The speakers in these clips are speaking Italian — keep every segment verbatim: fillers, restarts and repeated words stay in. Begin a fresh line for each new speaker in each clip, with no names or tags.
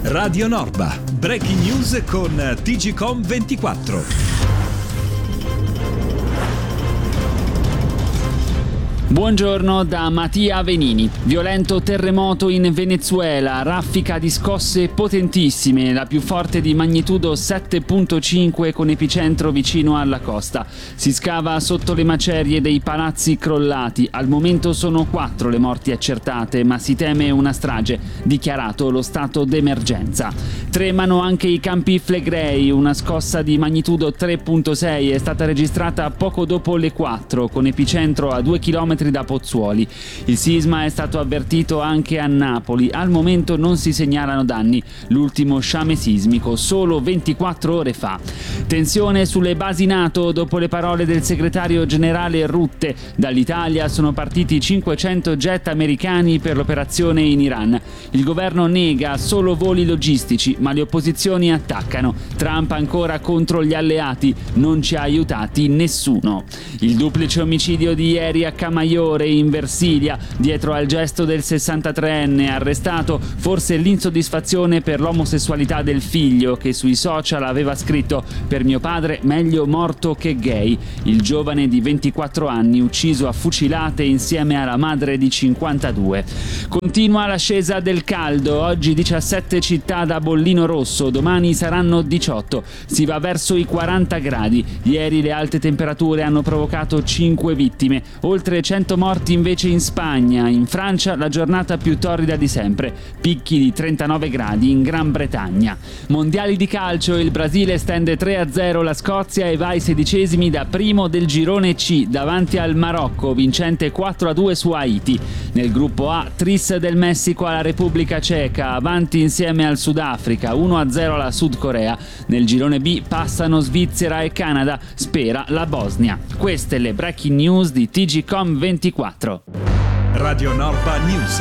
Radio Norba, breaking news con T G Com ventiquattro.
Buongiorno da Mattia Venini. Violento terremoto in Venezuela, raffica di scosse potentissime, la più forte di magnitudo sette virgola cinque con epicentro vicino alla costa. Si scava sotto le macerie dei palazzi crollati. Al momento sono quattro le morti accertate, ma si teme una strage, dichiarato lo stato d'emergenza. Tremano anche i Campi Flegrei, una scossa di magnitudo tre virgola sei è stata registrata poco dopo le quattro, con epicentro a due chilometri da Pozzuoli. Il sisma è stato avvertito anche a Napoli. Al momento non si segnalano danni. L'ultimo sciame sismico solo ventiquattro ore fa. Tensione sulle basi NATO dopo le parole del segretario generale Rutte. Dall'Italia sono partiti cinquecento jet americani per l'operazione in Iran. Il governo nega solo voli logistici, ma le opposizioni attaccano. Trump ancora contro gli alleati. Non ci ha aiutati nessuno. Il duplice omicidio di ieri a Camaiore in Versilia. Dietro al gesto del sessantatreenne arrestato forse l'insoddisfazione per l'omosessualità del figlio, che sui social aveva scritto: "Per mio padre meglio morto che gay". Il giovane di ventiquattro anni ucciso a fucilate insieme alla madre di cinquantadue. Continua l'ascesa del caldo. Oggi diciassette città da bollino rosso, domani saranno diciotto. Si va verso i quaranta gradi. Ieri le alte temperature hanno provocato cinque vittime, oltre cento morti invece in Spagna. In Francia la giornata più torrida di sempre, picchi di trentanove gradi in Gran Bretagna. Mondiali di calcio, il Brasile stende tre a zero la Scozia e va ai sedicesimi da primo del girone C davanti al Marocco, vincente quattro a due su Haiti. Nel gruppo A, tris del Messico alla Repubblica Ceca, avanti insieme al Sudafrica, uno a zero alla Sud Corea. Nel girone B passano Svizzera e Canada, spera la Bosnia. Queste le breaking news di T G Com ventiquattro.
Radio Norba News.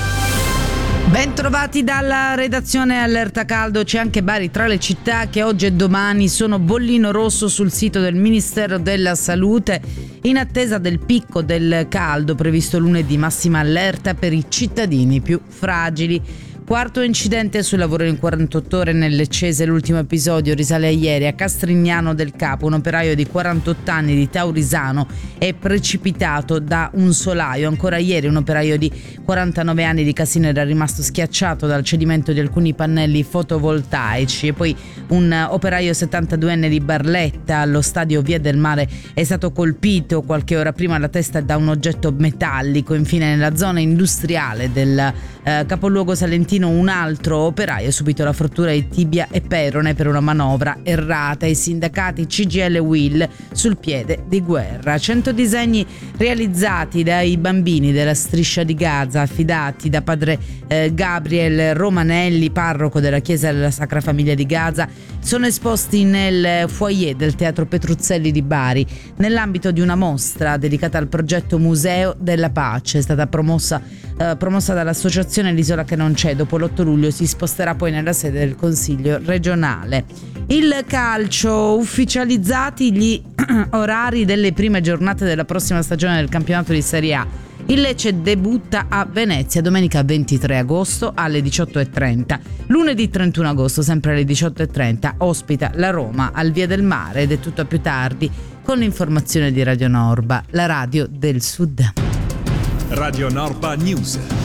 Ben trovati dalla redazione Allerta Caldo. C'è anche Bari tra le città che oggi e domani sono bollino rosso sul sito del Ministero della Salute in attesa del picco del caldo previsto lunedì. Massima allerta per i cittadini più fragili. Quarto incidente sul lavoro in quarantotto ore nel Leccese. L'ultimo episodio risale a ieri a Castrignano del Capo. Un operaio di quarantotto anni di Taurisano è precipitato da un solaio. Ancora ieri un operaio di quarantanove anni di Casino era rimasto schiacciato dal cedimento di alcuni pannelli fotovoltaici. E poi un operaio settantaduenne di Barletta allo stadio Via del Mare è stato colpito qualche ora prima alla testa da un oggetto metallico. Infine nella zona industriale del eh, capoluogo salentino un altro operaio ha subito la frattura di tibia e perone per una manovra errata. I sindacati C G I L e U I L sul piede di guerra. cento disegni realizzati dai bambini della Striscia di Gaza affidati da padre eh, Gabriel Romanelli, parroco della Chiesa della Sacra Famiglia di Gaza, sono esposti nel foyer del Teatro Petruzzelli di Bari nell'ambito di una mostra dedicata al progetto Museo della Pace. È stata promossa, eh, promossa dall'associazione L'Isola che non c'è. Dopo l'otto luglio si sposterà poi nella sede del Consiglio regionale. Il calcio, ufficializzati gli orari delle prime giornate della prossima stagione del campionato di Serie A. Il Lecce debutta a Venezia domenica ventitré agosto alle diciotto e trenta. Lunedì trentuno agosto, sempre alle diciotto e trenta, ospita la Roma al Via del Mare ed è tutto a più tardi con l'informazione di Radio Norba, la radio del Sud.
Radio Norba News.